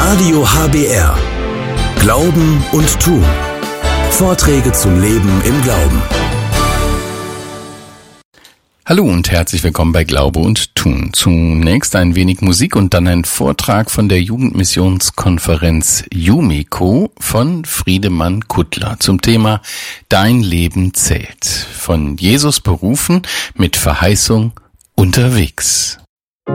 Radio HBR. Glauben und Tun. Vorträge zum Leben im Glauben. Hallo und herzlich willkommen bei Glaube und Tun. Zunächst ein wenig Musik und dann ein Vortrag von der Jugendmissionskonferenz Jumiko von Friedemann Kuttler zum Thema Dein Leben zählt. Von Jesus berufen, mit Verheißung unterwegs.